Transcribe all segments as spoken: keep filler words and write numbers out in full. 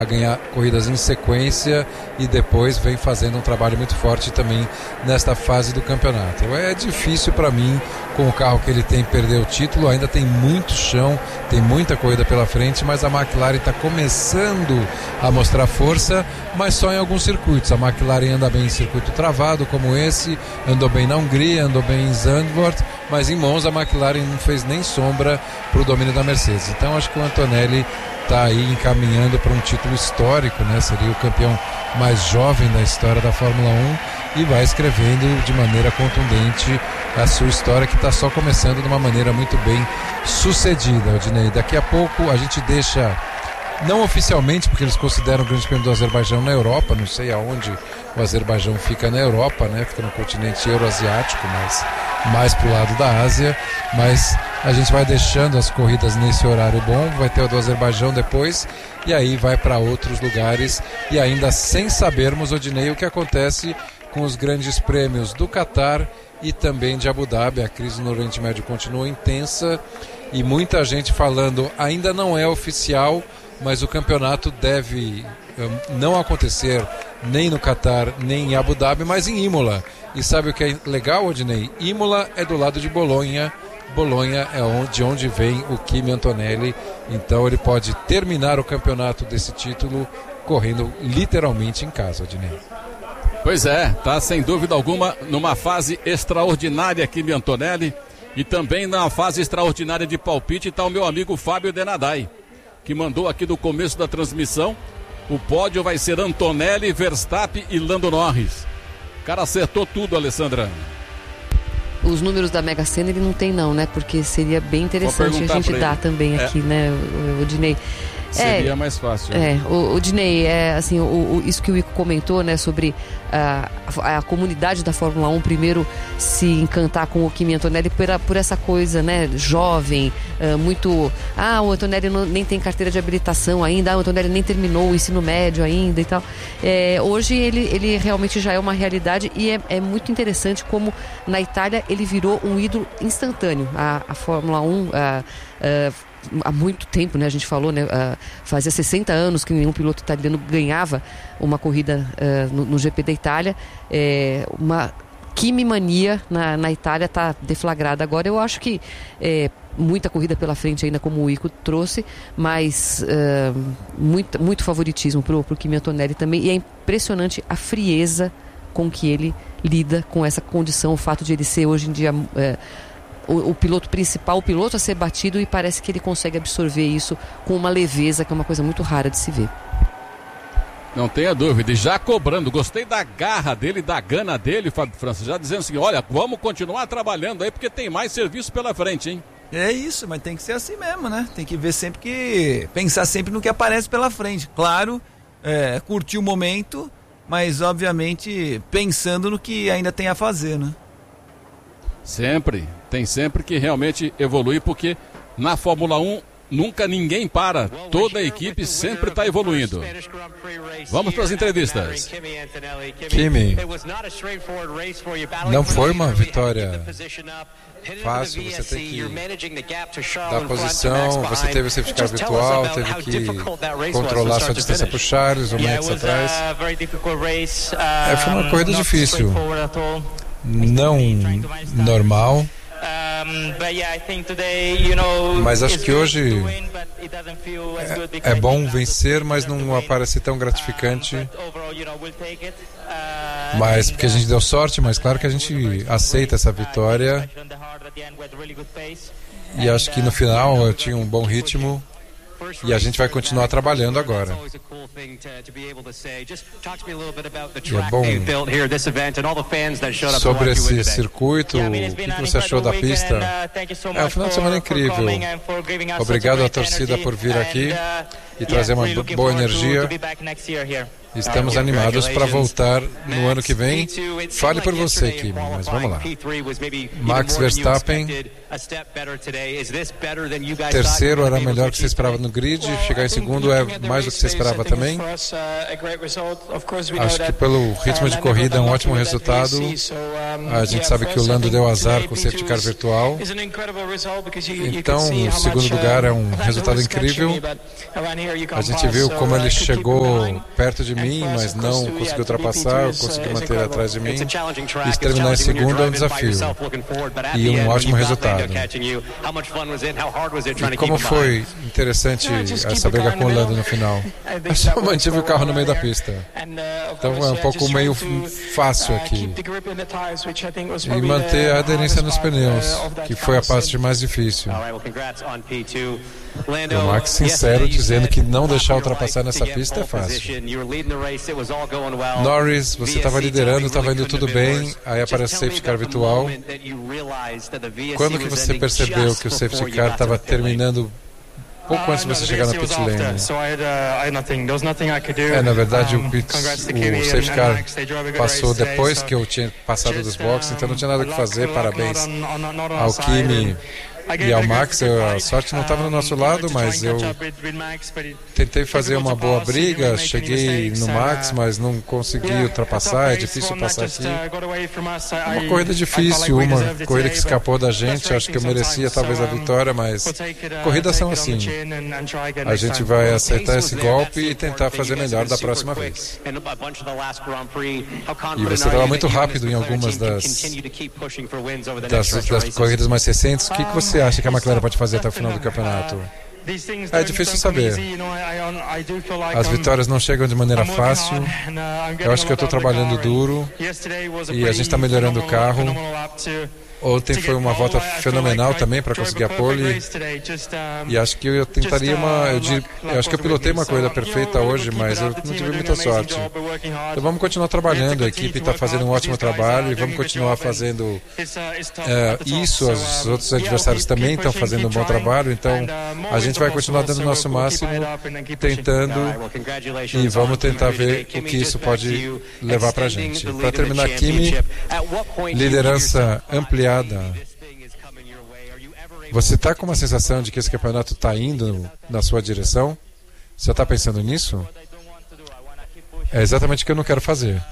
a ganhar corridas em sequência e depois vem fazendo um trabalho muito forte também nesta fase do campeonato. É difícil para mim, com o carro que ele tem, perder o título. Ainda tem muito chão, tem muita corrida pela frente, mas a McLaren está começando a mostrar força, mas só em alguns circuitos. A McLaren anda bem em circuito travado como esse, andou bem na Hungria, andou bem em Zandvoort, mas em Monza a McLaren não fez nem sombra para o domínio da Mercedes. Então acho que o Antonelli está aí encaminhando para um título histórico, né? Seria o campeão mais jovem da história da Fórmula um e vai escrevendo de maneira contundente a sua história, que está só começando de uma maneira muito bem sucedida, Odinei. Daqui a pouco a gente deixa, não oficialmente, porque eles consideram o Grande Prêmio do Azerbaijão na Europa, não sei aonde o Azerbaijão fica na Europa, né? Fica no continente euroasiático, mas mais pro lado da Ásia, mas a gente vai deixando as corridas nesse horário bom, vai ter o do Azerbaijão depois, e aí vai para outros lugares, e ainda sem sabermos, Odinei, o que acontece com os grandes prêmios do Catar e também de Abu Dhabi. A crise no Oriente Médio continua intensa, e muita gente falando, ainda não é oficial, mas o campeonato deve um, não acontecer nem no Catar, nem em Abu Dhabi, mas em Imola. E sabe o que é legal, Odinei? Imola é do lado de Bolonha. Bolonha é onde, de onde vem o Kimi Antonelli. Então ele pode terminar o campeonato desse título correndo literalmente em casa, Odinei. Pois é, tá sem dúvida alguma numa fase extraordinária Kimi Antonelli, e também na fase extraordinária de palpite está o meu amigo Fábio Denadai, que mandou aqui do começo da transmissão: o pódio vai ser Antonelli, Verstappen e Lando Norris. O cara acertou tudo, Alessandra. Os números da Mega Sena ele não tem não, né? Porque seria bem interessante a gente dar também é. aqui, né, o Odinei? Seria é, mais fácil. É, o, o Dinei, é, assim, o, o, isso que o Ico comentou, né, sobre a, a, a comunidade da Fórmula um primeiro se encantar com o Kimi Antonelli por, por essa coisa, né, jovem, uh, muito, ah, o Antonelli não, nem tem carteira de habilitação ainda, ah, o Antonelli nem terminou o ensino médio ainda e tal. É, hoje ele, ele realmente já é uma realidade, e é, é muito interessante como na Itália ele virou um ídolo instantâneo. A, a Fórmula um, a, a, há muito tempo, né, a gente falou, né, uh, fazia sessenta anos que nenhum piloto italiano ganhava uma corrida uh, no, no G P da Itália. É, uma Kimi mania na, na Itália está deflagrada agora. Eu acho que é, muita corrida pela frente ainda, como o Ico trouxe, mas uh, muito, muito favoritismo para o Kimi Antonelli também, e é impressionante a frieza com que ele lida com essa condição, o fato de ele ser hoje em dia uh, O, o piloto principal, o piloto a ser batido, e parece que ele consegue absorver isso com uma leveza que é uma coisa muito rara de se ver. Não tenha dúvida, e já cobrando, gostei da garra dele, da gana dele, Fábio França, já dizendo assim, olha, vamos continuar trabalhando aí porque tem mais serviço pela frente, hein? É isso, mas tem que ser assim mesmo, né? Tem que ver sempre que, pensar sempre no que aparece pela frente. Claro, é, curtir o momento, mas obviamente pensando no que ainda tem a fazer, né? Sempre, tem sempre que realmente evoluir, porque na Fórmula um nunca ninguém para, toda a equipe sempre está evoluindo. Vamos para as entrevistas. Kimi, não foi uma vitória fácil, você tem que dar posição, você teve o safety car virtual, teve que controlar sua distância para o Charles, o Max atrás. É, foi uma corrida difícil, não normal, mas acho que hoje é, é bom vencer, mas não parece tão gratificante, mas porque a gente deu sorte, mas claro que a gente aceita essa vitória, e acho que no final eu tinha um bom ritmo. E a gente vai continuar trabalhando agora. E é bom, sobre esse circuito, o que você achou da pista? É um final de semana incrível. Obrigado à torcida por vir aqui e trazer uma boa energia. Estamos animados para voltar no ano que vem. Fale por você, Kimi, mas vamos lá. Max Verstappen, terceiro era melhor que você esperava no grid, chegar em segundo é mais do que você esperava também? Acho que pelo ritmo de corrida é um ótimo resultado. A gente sabe que o Lando deu azar com o safety car virtual. Então, o segundo lugar é um resultado incrível. A gente viu como ele chegou perto de mim, mas não conseguiu ultrapassar, conseguiu manter atrás de mim. E terminar em segundo é um desafio. E um ótimo resultado. E como foi interessante essa briga com o Lando no final? Eu só mantive o carro no meio da pista. Então é um pouco meio fácil aqui. E manter a aderência nos pneus, que foi a parte mais difícil. O Max sincero dizendo que não deixar ultrapassar nessa pista é fácil. Norris, você estava liderando, estava indo tudo bem, aí aparece o safety car virtual. Quando que você percebeu que o safety car estava terminando pouco antes de você chegar na pit lane? É, na verdade o, pit, o safety car passou depois que eu tinha passado dos boxes, então não tinha nada o que fazer. Parabéns ao Kimi e ao Max. Eu, a sorte não estava no nosso lado, mas eu tentei fazer uma boa briga, cheguei no Max, mas não consegui ultrapassar. É difícil passar aqui. Uma corrida difícil, uma corrida que escapou da gente. Acho que eu merecia talvez a vitória, mas corridas são assim. A gente vai aceitar esse golpe e tentar fazer melhor da próxima vez. E você estava muito rápido em algumas das, das, das corridas mais recentes. O que, que você acha que a McLaren pode fazer até o final do campeonato? É difícil saber. As vitórias não chegam de maneira fácil. Eu acho que eu estou trabalhando duro e a gente está melhorando o carro. Ontem foi uma volta fenomenal também para conseguir a pole. E acho que eu tentaria uma... Eu, dir, eu acho que eu pilotei uma corrida perfeita hoje, mas eu não tive muita sorte. Então vamos continuar trabalhando. A equipe está fazendo um ótimo trabalho e vamos continuar fazendo é, isso. Os outros adversários também estão fazendo um bom trabalho. Então a gente vai continuar dando o nosso máximo, tentando, e vamos tentar ver o que isso pode levar para a gente. Para terminar, Kimi, liderança ampliada. Você está com uma sensação de que esse campeonato está indo na sua direção? Você está pensando nisso? É exatamente o que eu não quero fazer.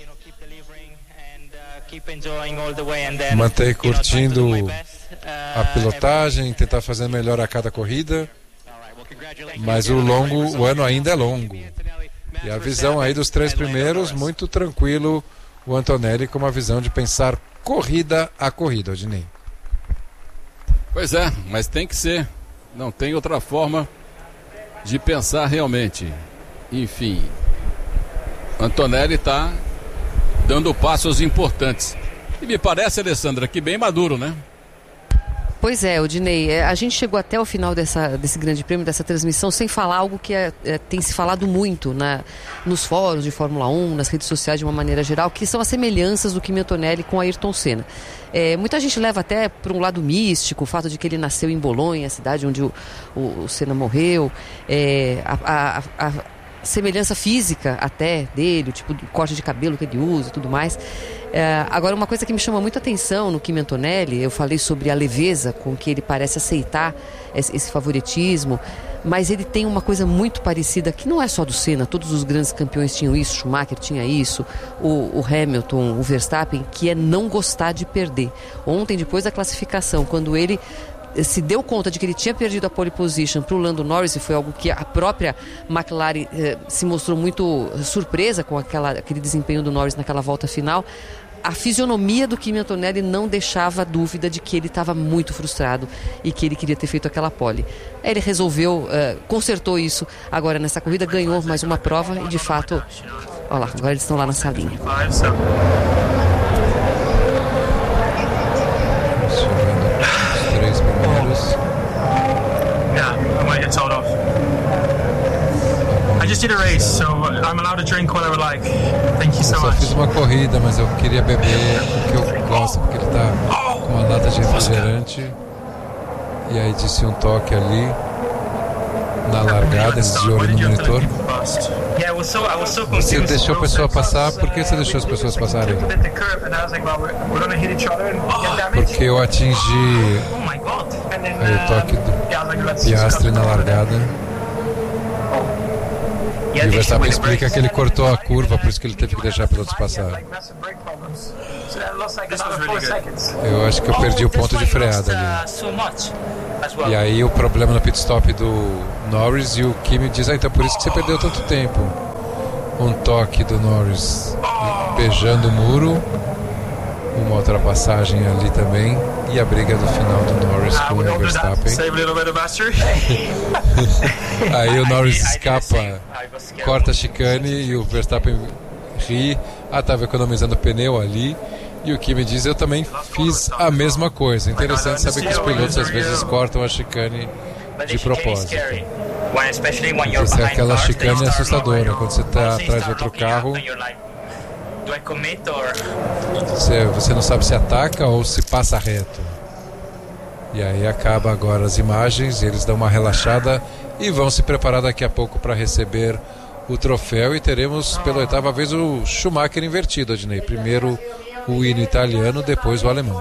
Manter curtindo a pilotagem, tentar fazer melhor a cada corrida. Mas o longo, o ano ainda é longo. E a visão aí dos três primeiros, muito tranquilo, o Antonelli com uma visão de pensar corrida a corrida, Odinei. Pois é, mas tem que ser. Não tem outra forma de pensar realmente. Enfim, Antonelli está dando passos importantes. E me parece, Alessandra, que bem maduro, né? Pois é, Odinei, a gente chegou até o final dessa, desse grande prêmio, dessa transmissão, sem falar algo que é, é, tem se falado muito na, nos fóruns de Fórmula um, nas redes sociais de uma maneira geral, que são as semelhanças do Kimi Antonelli com Ayrton Senna. É, muita gente leva até para um lado místico, o fato de que ele nasceu em Bolonha, a cidade onde o, o, o Senna morreu, é, a, a, a semelhança física até dele, o tipo de corte de cabelo que ele usa e tudo mais. É, agora, uma coisa que me chama muita atenção no Kimi Antonelli, eu falei sobre a leveza com que ele parece aceitar esse, esse favoritismo, mas ele tem uma coisa muito parecida, que não é só do Senna, todos os grandes campeões tinham isso, Schumacher tinha isso, o, o Hamilton, o Verstappen, que é não gostar de perder. Ontem, depois da classificação, quando ele se deu conta de que ele tinha perdido a pole position para o Lando Norris, e foi algo que a própria McLaren eh, se mostrou muito surpresa com aquela, aquele desempenho do Norris naquela volta final. A fisionomia do Kimi Antonelli não deixava dúvida de que ele estava muito frustrado e que ele queria ter feito aquela pole. Ele resolveu, uh, consertou isso agora nessa corrida, ganhou mais uma prova e de fato, olha lá, agora eles estão lá na salinha. Os três primeiros. Yeah, I might get told off. I just did a race, so I'm allowed to drink whatever I like. Thank you so much. Eu só fiz uma corrida, mas eu queria beber o que eu gosto, porque ele tá com uma lata de refrigerante. E aí disse um toque ali na largada, esse de olho no monitor. Você deixou a pessoa passar, por que você deixou as pessoas passarem? Porque eu atingi aí o toque do Piastri na largada. E o Verstappen explica que ele cortou a curva, por isso que ele teve que deixar pilotos passar. Eu acho que eu perdi o ponto de freada ali. E aí o problema no pit stop do Norris, e o Kimi diz, ah, então por isso que você perdeu tanto tempo. Um toque do Norris beijando o muro, uma ultrapassagem ali também, e a briga do final do Norris com o Verstappen. Aí o Norris escapa, corta a chicane e o Verstappen ri, ah, estava economizando pneu ali. E o Kimi diz, eu também fiz a mesma coisa. Interessante saber que os pilotos às vezes cortam a chicane de propósito. Porque aquela chicane é assustadora. Quando você está atrás de outro carro, você, você não sabe se ataca ou se passa reto. E aí acaba agora as imagens, eles dão uma relaxada e vão se preparar daqui a pouco para receber o troféu. E teremos pela oitava vez o Schumacher invertido, Adnei. Primeiro o hino italiano, depois o alemão.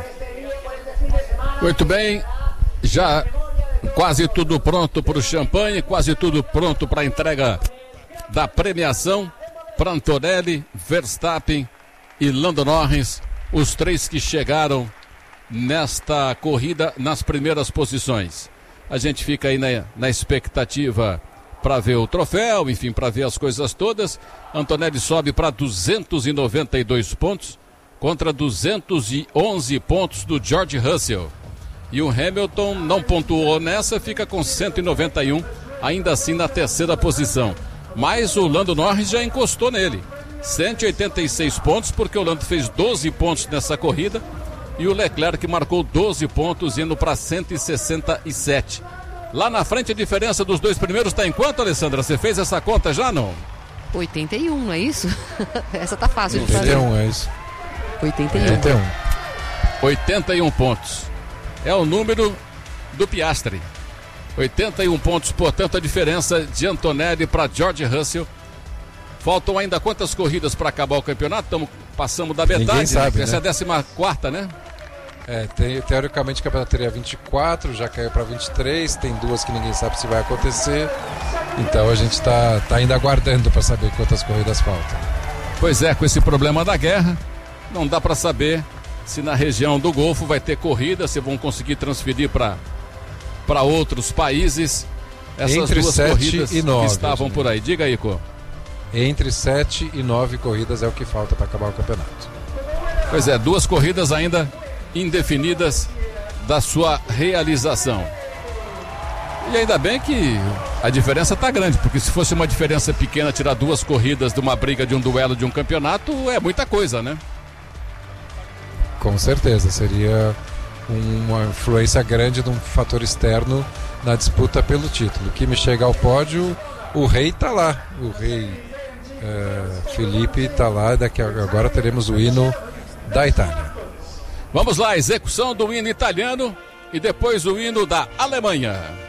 Muito bem, já quase tudo pronto para o champanhe, quase tudo pronto para a entrega da premiação para Antonelli, Verstappen e Lando Norris, os três que chegaram nesta corrida nas primeiras posições. A gente fica aí na, na expectativa para ver o troféu, enfim, para ver as coisas todas. Antonelli sobe para duzentos e noventa e dois pontos contra duzentos e onze pontos do George Russell. E o Hamilton não pontuou nessa, fica com cento e noventa e um, ainda assim na terceira posição. Mas o Lando Norris já encostou nele. cento e oitenta e seis pontos, porque o Lando fez doze pontos nessa corrida. E o Leclerc marcou doze pontos, indo para cento e sessenta e sete. Lá na frente a diferença dos dois primeiros está em quanto, Alessandra? Você fez essa conta já, não? oitenta e um, não é isso? Essa tá fácil de fazer. oitenta e um, é isso. oitenta e um. oitenta e um. oitenta e um pontos. É o número do Piastri. oitenta e um pontos, portanto, a diferença de Antonelli para George Russell. Faltam ainda quantas corridas para acabar o campeonato? Estamos passando da metade. Ninguém sabe, né? Essa né? é a décima quarta, né? É, tem, teoricamente o campeonato teria vinte e quatro, já caiu para vinte e três, tem duas que ninguém sabe se vai acontecer. Então a gente está tá ainda aguardando para saber quantas corridas faltam. Pois é, com esse problema da guerra, não dá para saber se na região do Golfo vai ter corrida, se vão conseguir transferir para para outros países essas Entre duas sete corridas e nove, que estavam por aí. Diga aí, Cô. Entre sete e nove corridas é o que falta para acabar o campeonato. Pois é, duas corridas ainda indefinidas da sua realização. E ainda bem que a diferença está grande, porque se fosse uma diferença pequena, tirar duas corridas de uma briga, de um duelo, de um campeonato, é muita coisa, né? Com certeza, seria uma influência grande de um fator externo na disputa pelo título. Que me chega ao pódio, o rei está lá, o rei é, Felipe está lá, daqui a, agora teremos o hino da Itália. Vamos lá, execução do hino italiano e depois o hino da Alemanha.